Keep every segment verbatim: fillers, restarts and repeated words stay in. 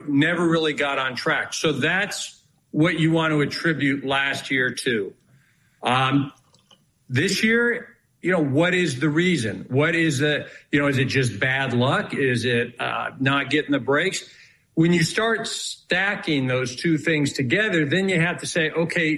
never really got on track. So that's what you want to attribute last year to. Um, this year, you know, what is the reason? What is the, you know, is it just bad luck? Is it uh, not getting the breaks? When you start stacking those two things together, then you have to say, okay,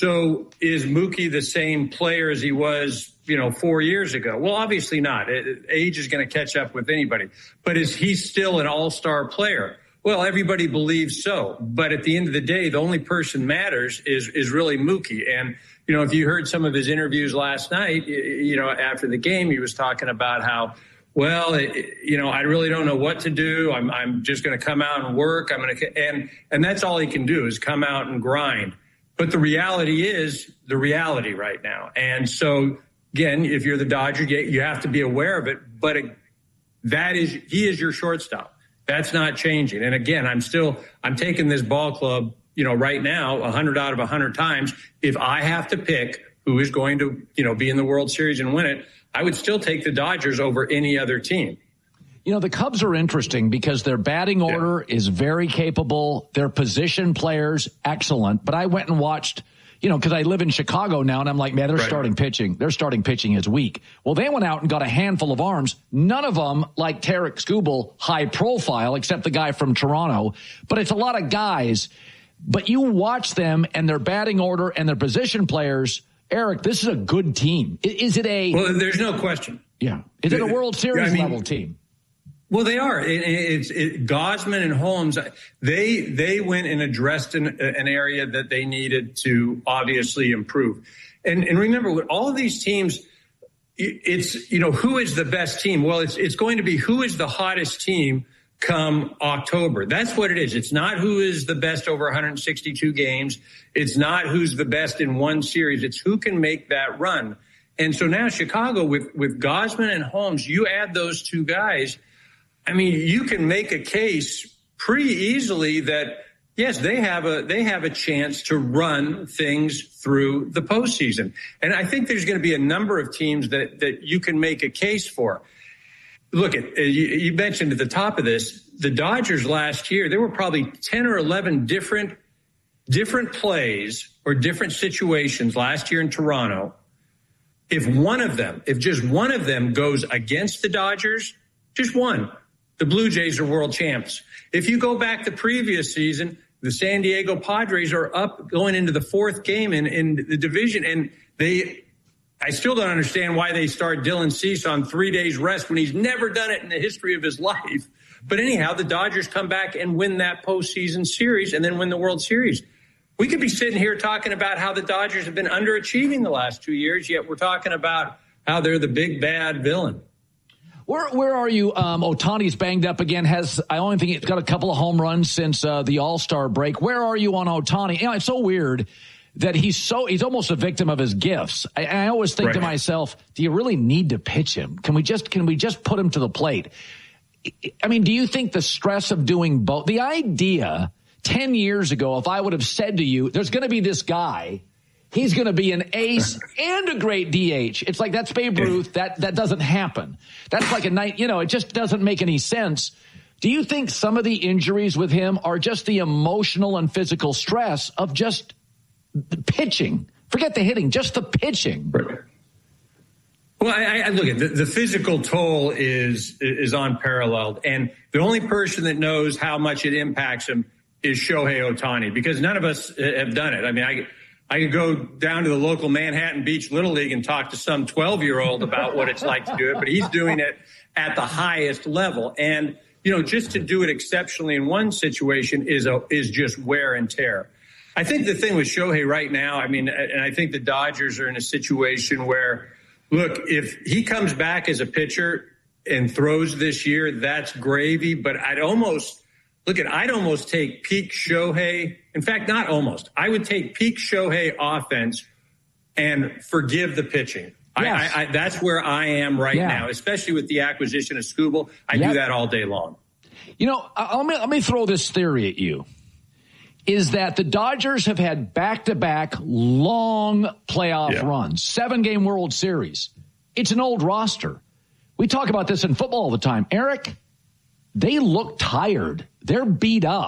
so is Mookie the same player as he was, you know, four years ago? Well, obviously not. It, age is going to catch up with anybody. But is he still an all-star player? Well, everybody believes so. But at the end of the day, the only person matters is is really Mookie. And, you know, if you heard some of his interviews last night, you know, after the game, he was talking about how, well, it, you know, I really don't know what to do. I'm I'm just going to come out and work. I'm going to and and that's all he can do is come out and grind. But the reality is the reality right now. And so, again, if you're the Dodgers, you have to be aware of it. But it, that is he is your shortstop. That's not changing. And again, I'm still I'm taking this ball club, you know, right now, one hundred out of one hundred times. If I have to pick who is going to, you know, be in the World Series and win it, I would still take the Dodgers over any other team. You know, the Cubs are interesting because their batting order yeah. is very capable. Their position players, excellent. But I went and watched, you know, because I live in Chicago now, and I'm like, man, they're right. starting pitching. Their starting pitching is weak. Well, they went out and got a handful of arms. None of them, like Tarik Skubal, high profile, except the guy from Toronto. But it's a lot of guys. But you watch them and their batting order and their position players. Eric, this is a good team. Is it a... Well, there's no question. Yeah. Is it a World Series I mean, level team? Well, they are. It, it's it, Gausman and Holmes. They they went and addressed an, an area that they needed to obviously improve. And and remember, with all of these teams, it's, you know, who is the best team? Well, it's it's going to be who is the hottest team come October. That's what it is. It's not who is the best over one hundred sixty-two games. It's not who's the best in one series. It's who can make that run. And so now Chicago with with Gausman and Holmes, you add those two guys. I mean, you can make a case pretty easily that, yes, they have a they have a chance to run things through the postseason. And I think there's going to be a number of teams that, that you can make a case for. Look, at you, you mentioned at the top of this, the Dodgers last year, there were probably ten or eleven different different plays or different situations last year in Toronto. If one of them, if just one of them goes against the Dodgers, just one, the Blue Jays are world champs. If you go back the previous season, the San Diego Padres are up going into the fourth game in, in the division. And they, I still don't understand why they start Dylan Cease on three days rest when he's never done it in the history of his life. But anyhow, the Dodgers come back and win that postseason series and then win the World Series. We could be sitting here talking about how the Dodgers have been underachieving the last two years, yet we're talking about how they're the big bad villain. Where where are you? Um, Ohtani's banged up again. Has I only think he's got a couple of home runs since uh, the All-Star break. Where are you on Ohtani? You know, it's so weird that he's so he's almost a victim of his gifts. I, I always think right. to myself, do you really need to pitch him? Can we just can we just put him to the plate? I mean, do you think the stress of doing both? The idea ten years ago, if I would have said to you, there's going to be this guy. He's going to be an ace and a great D H. It's like, that's Babe Ruth. That that doesn't happen. That's like a night, you know, it just doesn't make any sense. Do you think some of the injuries with him are just the emotional and physical stress of just the pitching? Forget the hitting, just the pitching. Well, I, I look at the, the physical toll is is unparalleled. And the only person that knows how much it impacts him is Shohei Ohtani, because none of us have done it. I mean, I I could go down to the local Manhattan Beach Little League and talk to some twelve-year-old about what it's like to do it, but he's doing it at the highest level. And, you know, just to do it exceptionally in one situation is a, is just wear and tear. I think the thing with Shohei right now, I mean, and I think the Dodgers are in a situation where, look, if he comes back as a pitcher and throws this year, that's gravy, but I'd almost Look, at I'd almost take peak Shohei. In fact, not almost. I would take peak Shohei offense and forgive the pitching. Yes. I, I, that's where I am right yeah. now, especially with the acquisition of Skubal. I yep. do that all day long. You know, uh, let me, let me throw this theory at you, is that the Dodgers have had back-to-back long playoff yeah. runs, seven-game World Series. It's an old roster. We talk about this in football all the time. Eric, they look tired. They're beat up.